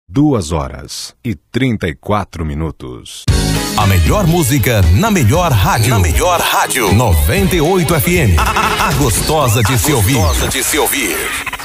2h34. A melhor música na melhor rádio. Na melhor rádio. 98 FM. A gostosa de se ouvir.